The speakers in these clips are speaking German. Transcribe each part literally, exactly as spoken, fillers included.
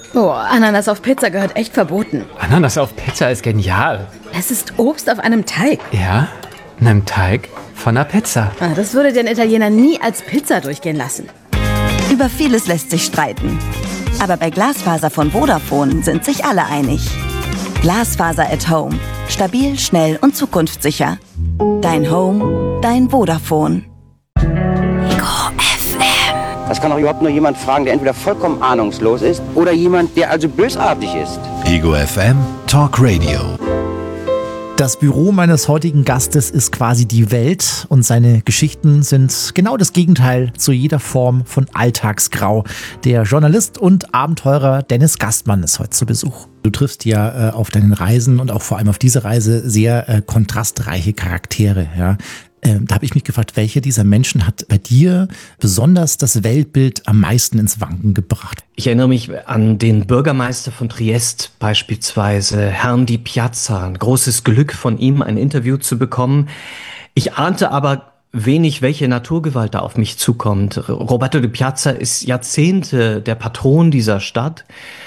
Oh, Ananas auf Pizza gehört echt verboten. Ananas auf Pizza ist genial. Es ist Obst auf einem Teig. Ja, einem Teig von einer Pizza. Ah, das würde den Italiener nie als Pizza durchgehen lassen. Über vieles lässt sich streiten. Aber bei Glasfaser von Vodafone sind sich alle einig. Glasfaser at Home. Stabil, schnell und zukunftssicher. Dein Home, dein Vodafone. Ego F M. Das kann auch überhaupt nur jemand fragen, der entweder vollkommen ahnungslos ist oder jemand, der also bösartig ist. Ego F M Talk Radio. Das Büro meines heutigen Gastes ist quasi die Welt und seine Geschichten sind genau das Gegenteil zu jeder Form von Alltagsgrau. Der Journalist und Abenteurer Dennis Gastmann ist heute zu Besuch. Du triffst ja äh, auf deinen Reisen und auch vor allem auf diese Reise sehr äh, kontrastreiche Charaktere. Ja. Ähm, da habe ich mich gefragt, welcher dieser Menschen hat bei dir besonders das Weltbild am meisten ins Wanken gebracht? Ich erinnere mich an den Bürgermeister von Triest beispielsweise, Herrn Di Piazza. Ein großes Glück von ihm, ein Interview zu bekommen. Ich ahnte aber wenig, welche Naturgewalt da auf mich zukommt. Roberto Di Piazza ist Jahrzehnte der Patron dieser Stadt.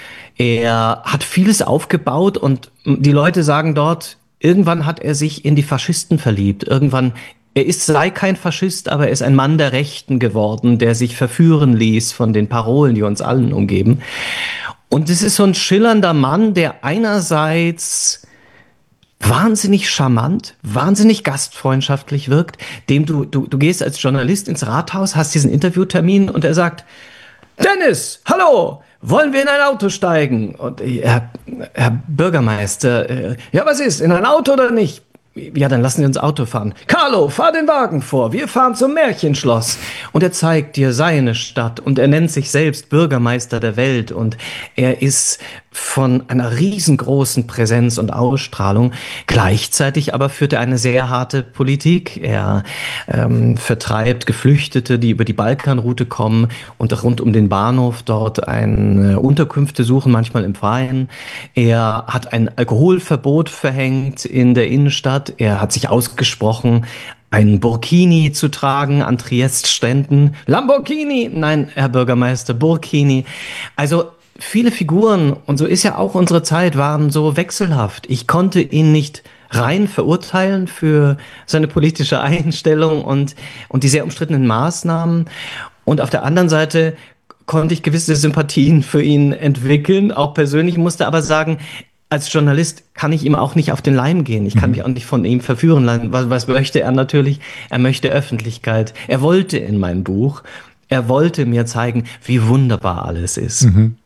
Er hat vieles aufgebaut und die Leute sagen dort, irgendwann hat er sich in die Faschisten verliebt. Irgendwann, er ist, sei kein Faschist, aber er ist ein Mann der Rechten geworden, der sich verführen ließ von den Parolen, die uns allen umgeben. Und es ist so ein schillernder Mann, der einerseits wahnsinnig charmant, wahnsinnig gastfreundschaftlich wirkt, dem du, du, du gehst als Journalist ins Rathaus, hast diesen Interviewtermin und er sagt, Dennis, hallo, wollen wir in ein Auto steigen? Und Herr, Herr Bürgermeister, äh, ja, was ist, in ein Auto oder nicht? Ja, dann lassen Sie uns Auto fahren. Carlo, fahr den Wagen vor, wir fahren zum Märchenschloss. Und er zeigt dir seine Stadt und er nennt sich selbst Bürgermeister der Welt und er ist von einer riesengroßen Präsenz und Ausstrahlung. Gleichzeitig aber führt er eine sehr harte Politik. Er ähm, vertreibt Geflüchtete, die über die Balkanroute kommen und rund um den Bahnhof dort eine Unterkünfte suchen, manchmal im Freien. Er hat ein Alkoholverbot verhängt in der Innenstadt. Er hat sich ausgesprochen, einen Burkini zu tragen an Triest-Ständen. Lamborghini! Nein, Herr Bürgermeister, Burkini. Also viele Figuren, und so ist ja auch unsere Zeit, waren so wechselhaft. Ich konnte ihn nicht rein verurteilen für seine politische Einstellung und, und die sehr umstrittenen Maßnahmen. Und auf der anderen Seite konnte ich gewisse Sympathien für ihn entwickeln, auch persönlich, musste aber sagen, als Journalist kann ich ihm auch nicht auf den Leim gehen. Ich kann mich auch nicht von ihm verführen lassen. Was, was möchte er natürlich? Er möchte Öffentlichkeit. Er wollte in mein Buch, er wollte mir zeigen, wie wunderbar alles ist. Mhm.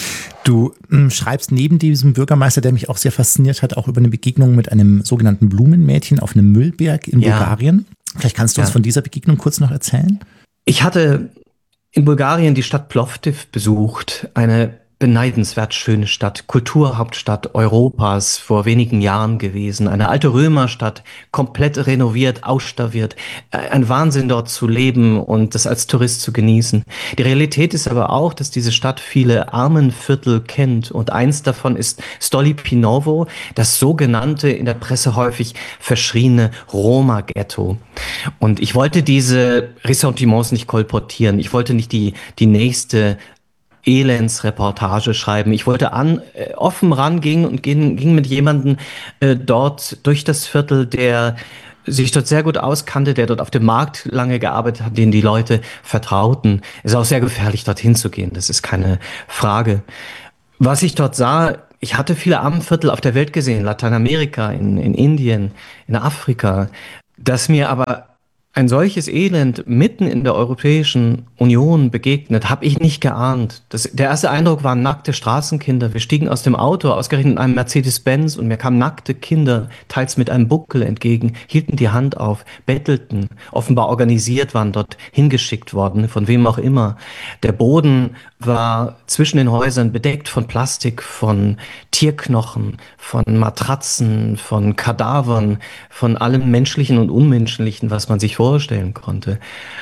Du mh, schreibst neben diesem Bürgermeister, der mich auch sehr fasziniert hat, auch über eine Begegnung mit einem sogenannten Blumenmädchen auf einem Müllberg in ja. Bulgarien. Vielleicht kannst du ja. uns von dieser Begegnung kurz noch erzählen? Ich hatte in Bulgarien die Stadt Plovdiv besucht, eine beneidenswert schöne Stadt, Kulturhauptstadt Europas, vor wenigen Jahren gewesen. Eine alte Römerstadt, komplett renoviert, ausstaffiert. Ein Wahnsinn, dort zu leben und das als Tourist zu genießen. Die Realität ist aber auch, dass diese Stadt viele Armenviertel kennt. Und eins davon ist Stolipinovo, das sogenannte, in der Presse häufig verschriene Roma-Ghetto. Und ich wollte diese Ressentiments nicht kolportieren. Ich wollte nicht die, die nächste Elendsreportage schreiben. Ich wollte an, äh, offen rangehen und ging, ging mit jemandem äh, dort durch das Viertel, der sich dort sehr gut auskannte, der dort auf dem Markt lange gearbeitet hat, den die Leute vertrauten. Es ist auch sehr gefährlich, dorthin zu gehen. Das ist keine Frage. Was ich dort sah, ich hatte viele Armenviertel auf der Welt gesehen, Lateinamerika, in, in Indien, in Afrika, dass mir aber ein solches Elend mitten in der Europäischen Union begegnet, habe ich nicht geahnt. Das, der erste Eindruck waren nackte Straßenkinder. Wir stiegen aus dem Auto, ausgerechnet in einem Mercedes-Benz, und mir kamen nackte Kinder, teils mit einem Buckel entgegen, hielten die Hand auf, bettelten, offenbar organisiert, waren dort hingeschickt worden, von wem auch immer. Der Boden war zwischen den Häusern bedeckt von Plastik, von Tierknochen, von Matratzen, von Kadavern, von allem Menschlichen und Unmenschlichen, was man sich vorstellen konnte.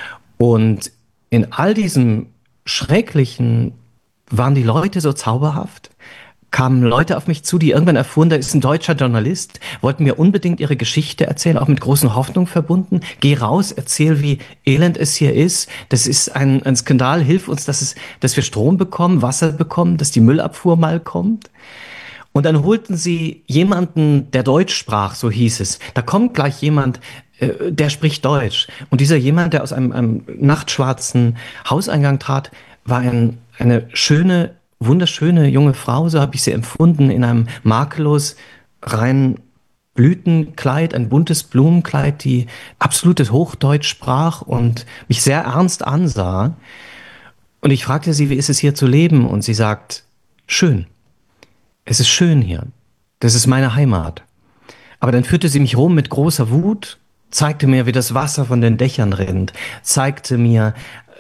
Und in all diesem Schrecklichen waren die Leute so zauberhaft. kamen Leute auf mich zu, die irgendwann erfuhren, da ist ein deutscher Journalist, wollten mir unbedingt ihre Geschichte erzählen, auch mit großen Hoffnungen verbunden. Geh raus, erzähl, wie elend es hier ist. Das ist ein, ein Skandal, hilf uns, dass, es, dass wir Strom bekommen, Wasser bekommen, dass die Müllabfuhr mal kommt. Und dann holten sie jemanden, der Deutsch sprach, so hieß es. Da kommt gleich jemand, äh, der spricht Deutsch. Und dieser jemand, der aus einem, einem nachtschwarzen Hauseingang trat, war ein, eine schöne, wunderschöne junge Frau, so habe ich sie empfunden, in einem makellos reinen Blütenkleid, ein buntes Blumenkleid, die absolutes Hochdeutsch sprach und mich sehr ernst ansah. Und ich fragte sie, wie ist es hier zu leben? Und sie sagt, schön. Es ist schön hier. Das ist meine Heimat. Aber dann führte sie mich rum mit großer Wut, zeigte mir, wie das Wasser von den Dächern rinnt, zeigte mir,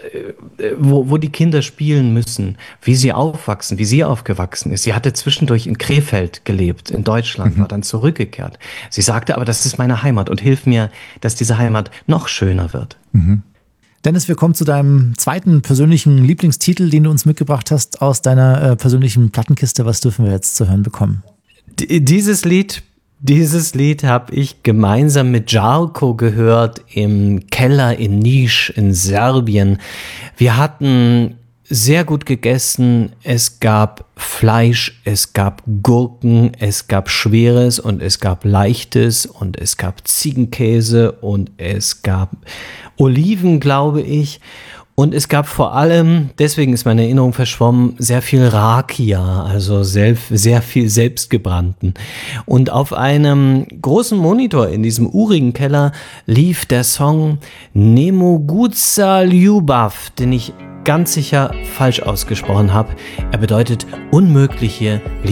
Wo, wo die Kinder spielen müssen, wie sie aufwachsen, wie sie aufgewachsen ist. Sie hatte zwischendurch in Krefeld gelebt, in Deutschland, mhm. war dann zurückgekehrt. Sie sagte aber, das ist meine Heimat und hilf mir, dass diese Heimat noch schöner wird. Mhm. Dennis, wir kommen zu deinem zweiten persönlichen Lieblingstitel, den du uns mitgebracht hast aus deiner äh, persönlichen Plattenkiste. Was dürfen wir jetzt zu hören bekommen? D- dieses Lied Dieses Lied habe ich gemeinsam mit Jarko gehört im Keller in Niš in Serbien. Wir hatten sehr gut gegessen. Es gab Fleisch, es gab Gurken, es gab Schweres und es gab Leichtes und es gab Ziegenkäse und es gab Oliven, glaube ich. Und es gab vor allem, deswegen ist meine Erinnerung verschwommen, sehr viel Rakia, also sehr, sehr viel selbstgebrannten. Und auf einem großen Monitor in diesem urigen Keller lief der Song Nemoguza Ljubav, den ich ganz sicher falsch ausgesprochen habe. Er bedeutet unmögliche